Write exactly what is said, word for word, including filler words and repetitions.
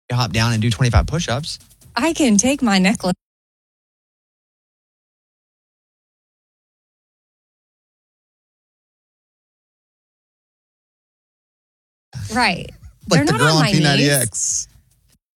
You hop down and do twenty-five push-ups. I can take my necklace. Right. Like They're the not girl on on my P ninety knees. X.